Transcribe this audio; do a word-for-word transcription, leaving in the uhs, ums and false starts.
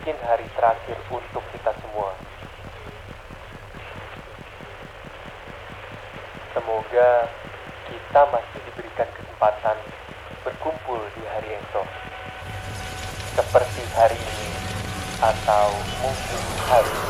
mungkin hari terakhir untuk kita semua. Semoga kita masih diberikan kesempatan berkumpul di hari esok, seperti hari ini atau mungkin hari ini.